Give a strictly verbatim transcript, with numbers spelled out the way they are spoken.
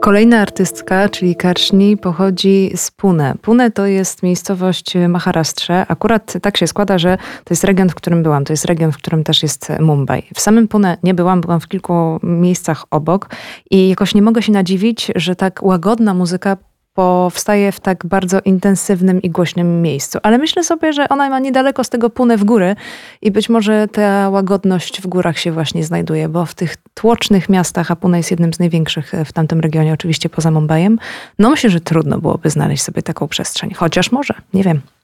Kolejna artystka, czyli Karshni, pochodzi z Pune. Pune to jest miejscowość Maharashtrze. Akurat tak się składa, że to jest region, w którym byłam. To jest region, w którym też jest Mumbai. W samym Pune nie byłam, byłam w kilku miejscach obok i jakoś nie mogę się nadziwić, że tak łagodna muzyka powstaje w tak bardzo intensywnym i głośnym miejscu. Ale myślę sobie, że ona ma niedaleko z tego Pune w góry i być może ta łagodność w górach się właśnie znajduje, bo w tych tłocznych miastach, a Pune jest jednym z największych w tamtym regionie, oczywiście poza Mumbajem, no myślę, że trudno byłoby znaleźć sobie taką przestrzeń. Chociaż może, nie wiem.